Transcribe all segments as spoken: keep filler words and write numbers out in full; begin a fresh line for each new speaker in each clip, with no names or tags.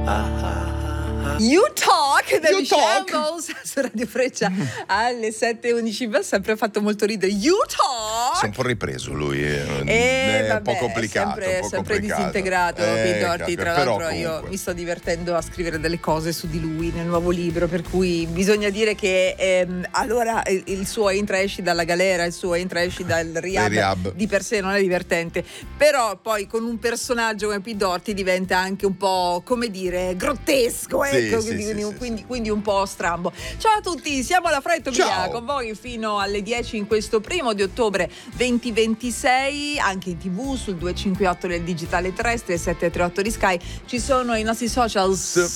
You Talk degli
Shambles
su Radio Freccia alle sette e undici. Mi ha sempre fatto molto ridere. You Talk.
Si è un po' ripreso lui, eh,
Eh,
è
vabbè,
un po' complicato,
sempre,
un po'
sempre
complicato.
disintegrato.
Eh,
Pete Doherty, tra
però
l'altro io
comunque.
mi sto divertendo a scrivere delle cose su di lui nel nuovo libro, per cui bisogna dire che ehm, allora il, il suo entra esci dalla galera, il suo entra esci dal rehab,
rehab.
di per sé non è divertente, però poi con un personaggio come Pete Doherty diventa anche un po', come dire, grottesco,
Sì,
ecco,
sì,
quindi,
sì,
quindi,
sì,
quindi, quindi un po' strambo. Ciao a tutti, siamo alla Frettomia
Ciao.
con voi fino alle dieci in questo primo di ottobre duemilaventisei, anche in tv sul duecentocinquantotto del digitale terrestre e sette tre otto di Sky. Ci sono i nostri social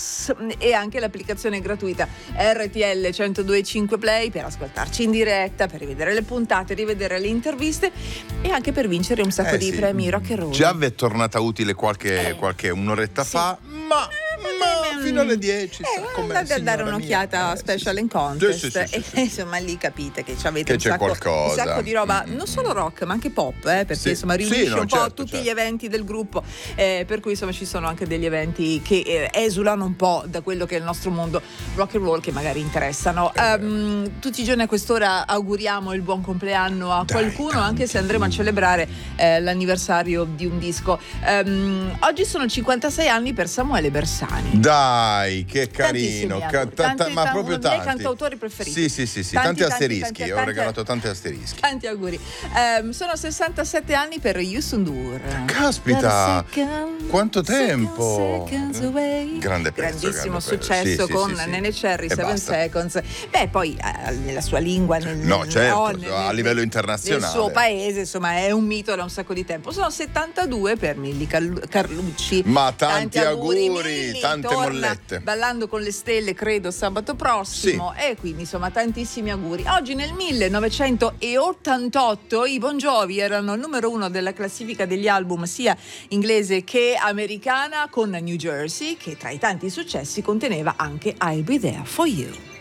e anche l'applicazione gratuita R T L centodue e cinque Play per ascoltarci in diretta, per rivedere le puntate, rivedere le interviste e anche per vincere un sacco
Eh,
di
sì.
premi rock and roll.
Già vi è tornata utile qualche,
Eh.
qualche un'oretta
Sì.
fa, ma, ma fino alle dieci sa
Eh,
com'è,
andate a dare
signora
un'occhiata
mia.
a
Eh, sì,
Special
sì.
and Contest
Sì, sì, sì,
e
sì, sì.
insomma lì capite che avete
Che
un
c'è
sacco, un
qualcosa.
sacco di roba,
Mm-mm.
non solo rock ma anche pop, eh, perché
Sì.
insomma
Sì,
riunisce
no,
un po'
certo,
tutti
certo.
gli eventi del gruppo, eh, per cui insomma ci sono anche degli eventi che eh, esulano un po' da quello che è il nostro mondo rock and roll, che magari interessano. Um, tutti i giorni a quest'ora auguriamo il buon compleanno a
Dai,
qualcuno,
tanti.
anche se andremo a celebrare eh, l'anniversario di un disco. Um, oggi sono cinquantasei anni per Samuele Bersani.
Dai, che carino,
Tantissimi
ca-
auguri.
ta- ta-
Tanti-
ma
ta-
proprio
uno dei miei
tanti.
cantautori preferiti.
Sì, sì, sì, sì,
Tanti,
tanti,
tanti,
asterischi,
tanti,
ho
tanti-
regalato tanti asterischi.
Tanti auguri. Ehm, sono sessantasette anni per Yusundur.
Caspita, quanto tempo!
Grandissimo
Grande pezzo, grande pezzo.
successo
Sì, sì,
con
sì, sì.
Nene Cherry,
E
Seven
basta.
Seconds. Beh, poi eh, nella sua lingua, nel,
No, certo,
oh, nel-
a
nel-
livello
nel
internazionale.
suo paese, insomma, è un mito da un sacco di tempo. Sono settantadue per Milli Carlu- Carlucci.
Ma tanti auguri,
Milli,
tante
torna
mollette.
Ballando con le stelle, credo sabato prossimo, e quindi insomma tantissimi auguri. Oggi nel millenovecentottantotto i Bon Jovi erano il numero uno della classifica degli album sia inglese che americana, con New Jersey, che tra i tanti successi conteneva anche I'll Be There For You.